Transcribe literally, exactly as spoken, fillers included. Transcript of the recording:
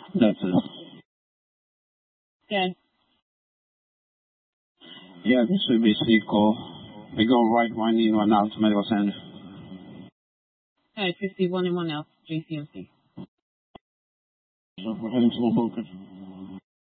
That's it. Good. Yeah, this will be C call. We go right, one in, one out, medical center. Alright, fifty-one and one out, J C M C. So we're heading to Hoboken.